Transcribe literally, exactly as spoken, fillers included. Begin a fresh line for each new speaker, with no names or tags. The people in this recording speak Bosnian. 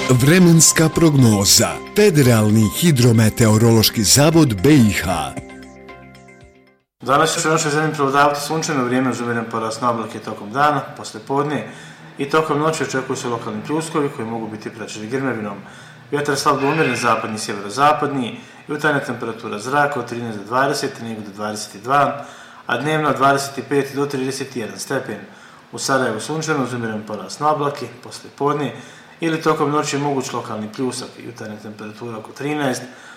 Vremenska prognoza. Federalni hidrometeorološki zavod B i H.
Danas će u našoj zemlji prevladavati sunčano vrijeme uz umjeren porast na oblake tokom dana, poslije podne i tokom noći očekuju se lokalni pljuskovi koji mogu biti praćeni grmevinom. Vjetar slab do umjeren zapadni i sjeverozapadni, jutarnja temperatura zraka od trinaest do dvadeset, nego do dvadeset dva, a dnevno od dvadeset pet do trideset jedan stepen. U Sarajevu sunčano uz umjeren porast na oblake, poslije podne ili tokom noći je moguć lokalni pljusak, jutarnja temperatura oko trinaest,